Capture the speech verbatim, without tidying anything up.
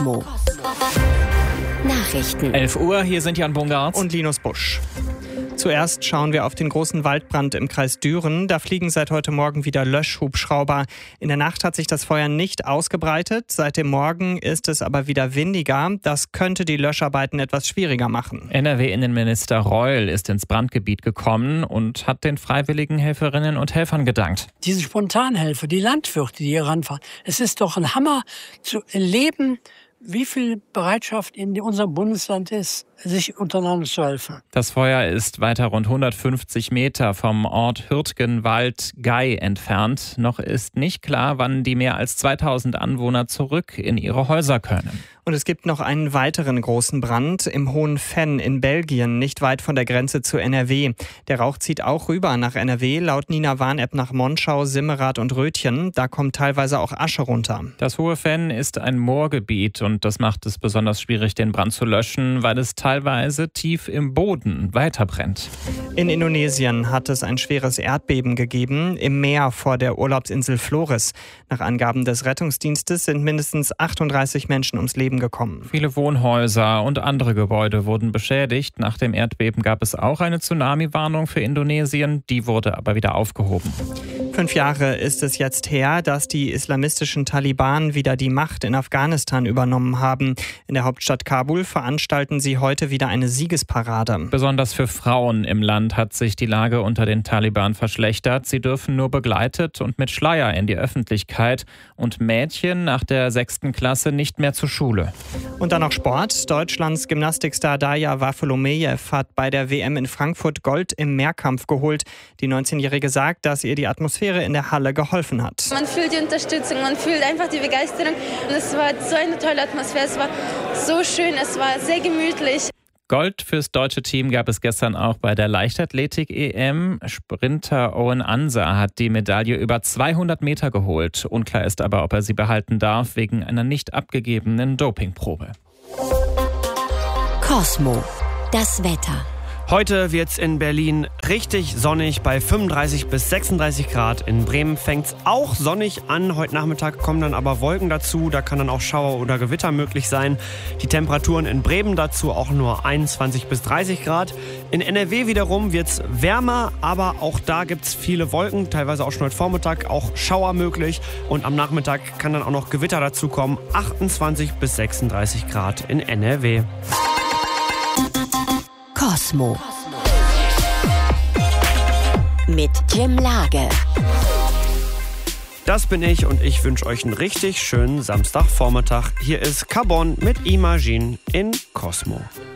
Nachrichten. elf Uhr, hier sind Jan Bungart und Linus Busch. Zuerst schauen wir auf den großen Waldbrand im Kreis Düren. Da fliegen seit heute Morgen wieder Löschhubschrauber. In der Nacht hat sich das Feuer nicht ausgebreitet. Seit dem Morgen ist es aber wieder windiger. Das könnte die Löscharbeiten etwas schwieriger machen. N R W-Innenminister Reul ist ins Brandgebiet gekommen und hat den freiwilligen Helferinnen und Helfern gedankt. Diese Spontanhelfer, die Landwirte, die hier ranfahren, es ist doch ein Hammer zu erleben, wie viel Bereitschaft in unserem Bundesland ist, sich untereinander zu helfen. Das Feuer ist weiter rund hundertfünfzig Meter vom Ort Hürtgenwald-Gei entfernt. Noch ist nicht klar, wann die mehr als zweitausend Anwohner zurück in ihre Häuser können. Und es gibt noch einen weiteren großen Brand im Hohen Venn in Belgien, nicht weit von der Grenze zu N R W. Der Rauch zieht auch rüber nach N R W, laut Nina Warn-App nach Monschau, Simmerath und Rötchen. Da kommt teilweise auch Asche runter. Das Hohe Venn ist ein Moorgebiet und das macht es besonders schwierig, den Brand zu löschen, weil es teilweise tief im Boden weiterbrennt. In Indonesien hat es ein schweres Erdbeben gegeben, im Meer vor der Urlaubsinsel Flores. Nach Angaben des Rettungsdienstes sind mindestens achtunddreißig Menschen ums Leben gekommen. Viele Wohnhäuser und andere Gebäude wurden beschädigt. Nach dem Erdbeben gab es auch eine Tsunami-Warnung für Indonesien. Die wurde aber wieder aufgehoben. Fünf Jahre ist es jetzt her, dass die islamistischen Taliban wieder die Macht in Afghanistan übernommen haben. In der Hauptstadt Kabul veranstalten sie heute wieder eine Siegesparade. Besonders für Frauen im Land hat sich die Lage unter den Taliban verschlechtert. Sie dürfen nur begleitet und mit Schleier in die Öffentlichkeit und Mädchen nach der sechsten Klasse nicht mehr zur Schule. Und dann noch Sport. Deutschlands Gymnastikstar Darja Wafolomejew hat bei der W M in Frankfurt Gold im Mehrkampf geholt. Die neunzehnjährige sagt, dass ihr die Atmosphäre in der Halle geholfen hat. Man fühlt die Unterstützung, man fühlt einfach die Begeisterung. Und es war so eine tolle Atmosphäre, es war so schön, es war sehr gemütlich. Gold fürs deutsche Team gab es gestern auch bei der Leichtathletik-E M. Sprinter Owen Ansa hat die Medaille über zweihundert Meter geholt. Unklar ist aber, ob er sie behalten darf, wegen einer nicht abgegebenen Dopingprobe. Cosmo, das Wetter. Heute wird's in Berlin richtig sonnig bei fünfunddreißig bis sechsunddreißig Grad. In Bremen fängt's auch sonnig an. Heute Nachmittag kommen dann aber Wolken dazu. Da kann dann auch Schauer oder Gewitter möglich sein. Die Temperaturen in Bremen dazu auch nur einundzwanzig bis dreißig Grad. In N R W wiederum wird's wärmer, aber auch da gibt's viele Wolken. Teilweise auch schon heute Vormittag auch Schauer möglich. Und am Nachmittag kann dann auch noch Gewitter dazu kommen. achtundzwanzig bis sechsunddreißig Grad in N R W. Cosmo mit Jim Lage. Das bin ich und ich wünsche euch einen richtig schönen Samstagvormittag. Hier ist Carbon mit Imagine in Cosmo.